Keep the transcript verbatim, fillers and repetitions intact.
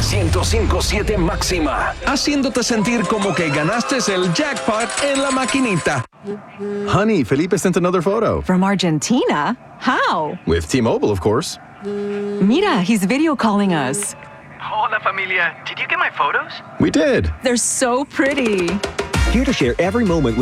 ciento cinco punto siete máxima, haciéndote sentir como que ganaste el jackpot en la maquinita. Honey, Felipe sent another photo. From Argentina? How? With T-Mobile, of course. Mira, he's video calling us. Hola, familia. Did you get my photos? We did. They're so pretty. Here to share every moment with